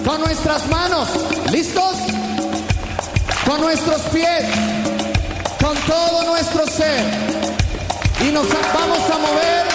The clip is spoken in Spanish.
con nuestras manos, ¿listos? Con nuestros pies, con todo nuestro ser, y nos vamos a mover